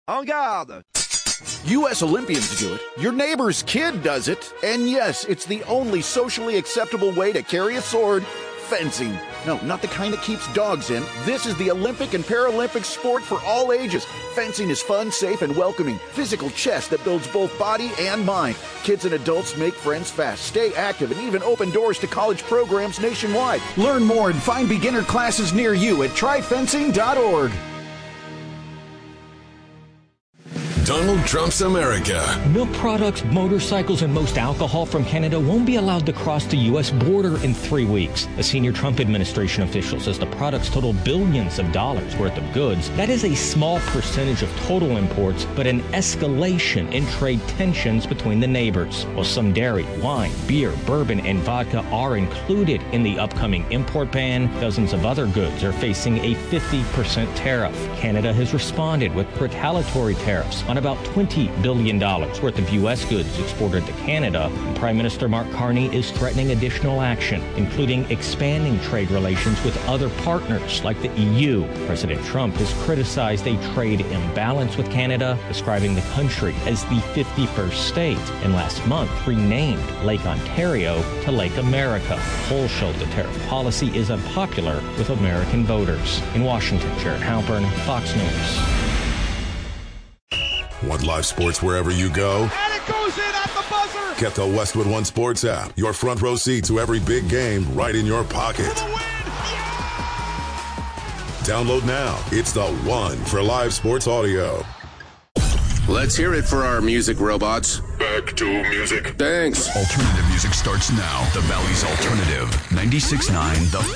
En garde! U.S. Olympians do it. Your neighbor's kid does it. And yes, it's the only socially acceptable way to carry a sword. Fencing. No, not the kind that keeps dogs in. This is the Olympic and Paralympic sport for all ages. Fencing is fun, safe, and welcoming. Physical chess that builds both body and mind. Kids and adults make friends fast, stay active, and even open doors to college programs nationwide. Learn more and find beginner classes near you at tryfencing.org. Donald Trump's America. Milk products, motorcycles, and most alcohol from Canada won't be allowed to cross the U.S. border in 3 weeks. A senior Trump administration official says the products total billions of dollars worth of goods. That is a small percentage of total imports, but an escalation in trade tensions between the neighbors. While some dairy, wine, beer, bourbon, and vodka are included in the upcoming import ban, dozens of other goods are facing a 50% tariff. Canada has responded with retaliatory tariffs on about $20 billion worth of U.S. goods exported to Canada. And Prime Minister Mark Carney is threatening additional action, including expanding trade relations with other partners like the EU. President Trump has criticized a trade imbalance with Canada, describing the country as the 51st state, and last month renamed Lake Ontario to Lake America. Polls showed the tariff policy is unpopular with American voters. In Washington, Jared Halpern, Fox News. Want live sports wherever you go? And it goes in at the buzzer! Get the Westwood One Sports app. Your front row seat to every big game right in your pocket. For the win! Download now. It's the one for live sports audio. Let's hear it for our music robots. Back to music. Thanks. Alternative music starts now. The Valley's Alternative. 96.9 The